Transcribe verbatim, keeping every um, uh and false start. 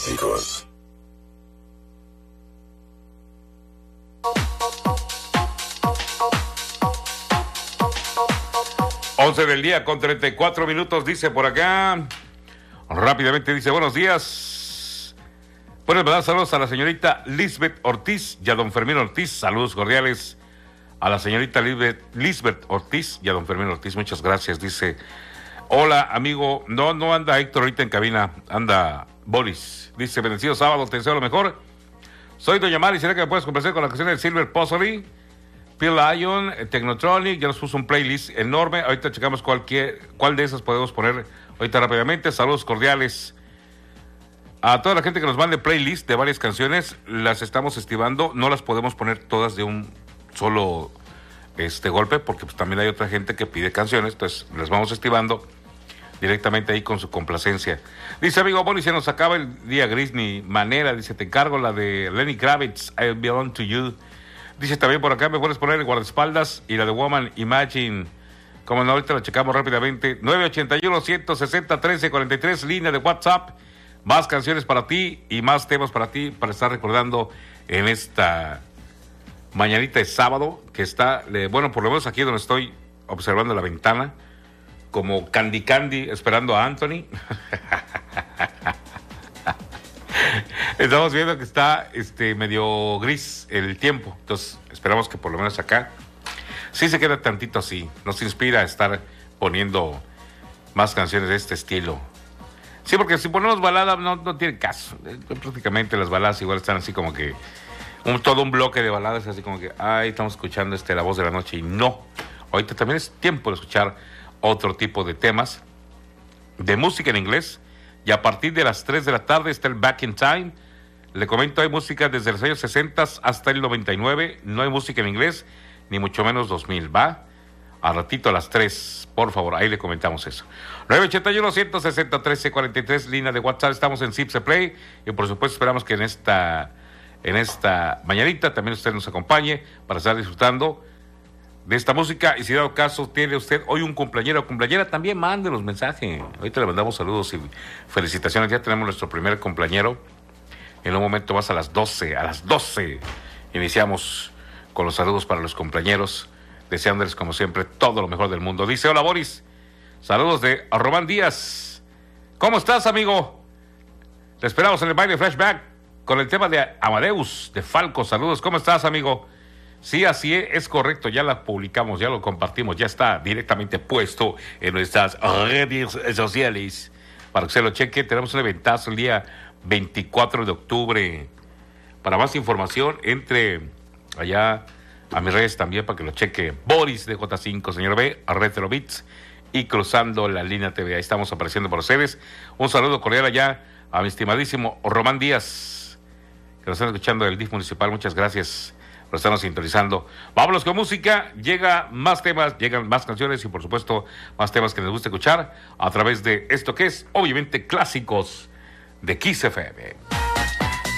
clásicos. once del día con treinta y cuatro minutos, dice por acá. Rápidamente dice, buenos días. Puedes mandar saludos a la señorita Lisbeth Ortiz y a don Fermín Ortiz. Saludos cordiales a la señorita Lisbeth, Lisbeth Ortiz y a don Fermín Ortiz. Muchas gracias, dice. Hola, amigo. No, no anda Héctor ahorita en cabina. Anda Boris. Dice, bendecido sábado, te deseo lo mejor. Soy Doña Mari. ¿Será que me puedes complacer con la canción de Silver Puzzle? Phil Lyon, Technotronic, ya nos puso un playlist enorme. Ahorita checamos cualquier, cuál de esas podemos poner ahorita rápidamente. Saludos cordiales a toda la gente que nos mande playlist de varias canciones. Las estamos estimando, no las podemos poner todas de un solo este golpe, porque pues también hay otra gente que pide canciones, entonces las vamos estimando directamente ahí con su complacencia. Dice, amigo Bonnie, se nos acaba el día gris, ni manera. Dice, te encargo la de Lenny Kravitz, I Belong to You. Dice también por acá, me puedes poner el guardaespaldas y la de Woman Imagine. Como no, ahorita la checamos rápidamente. nueve ochenta y uno, ciento sesenta, trece cuarenta y tres, línea de WhatsApp. Más canciones para ti y más temas para ti, para estar recordando en esta mañanita de sábado, que está, eh, bueno, por lo menos aquí donde estoy observando la ventana, como Candy Candy, esperando a Anthony. Estamos viendo que está este medio gris el tiempo, entonces esperamos que por lo menos acá sí se queda tantito así. Nos inspira a estar poniendo más canciones de este estilo. Sí, porque si ponemos balada no, no tiene caso. Prácticamente las baladas igual están así como que un, todo un bloque de baladas así como que, ay, estamos escuchando este La Voz de la Noche, y no. Ahorita también es tiempo de escuchar otro tipo de temas de música en inglés. Y a partir de las tres de la tarde está el Back in Time. Le comento, hay música desde los años sesenta hasta el noventa y nueve. No hay música en inglés, ni mucho menos dos mil. ¿Va? A ratito a las tres, por favor, ahí le comentamos eso. nueve ochenta y uno, ciento sesenta, trece cuarenta y tres, línea de WhatsApp. Estamos en Zipse Play. Y por supuesto esperamos que en esta, en esta mañanita también usted nos acompañe para estar disfrutando de esta música. Y si dado caso tiene usted hoy un cumpleañero o cumpleañera, también mándenos mensaje. Ahorita le mandamos saludos y felicitaciones. Ya tenemos nuestro primer cumpleañero. En un momento más a las doce, a las doce iniciamos con los saludos para los cumpleañeros, deseándoles como siempre todo lo mejor del mundo. Dice, hola Boris, saludos de Román Díaz. ¿Cómo estás, amigo? Te esperamos en el baile flashback con el tema de Amadeus de Falco. Saludos, ¿cómo estás, amigo? Sí, así es, es correcto, ya la publicamos, ya lo compartimos, ya está directamente puesto en nuestras redes sociales para que se lo cheque. Tenemos un eventazo el día veinticuatro de octubre. Para más información, entre allá a mis redes también para que lo cheque. Boris de J cinco, señor B, a Retro Beats y Cruzando la Línea T V. Ahí estamos apareciendo para ustedes. Un saludo cordial allá a mi estimadísimo Román Díaz, que nos están escuchando del D I F municipal. Muchas gracias por estarnos sintonizando. Vámonos con música. Llega más temas, llegan más canciones y por supuesto más temas que les gusta escuchar a través de esto que es, obviamente, clásicos de Kiss F M.